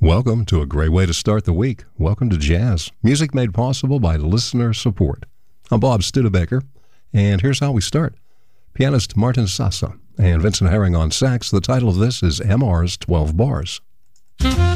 Welcome to a great way to start the week. Welcome to Jazz, music made possible by listener support. I'm Bob Studebaker, and here's how we start. Pianist Martin Sassa and Vincent Herring on sax. The title of this is MR's 12 Bars.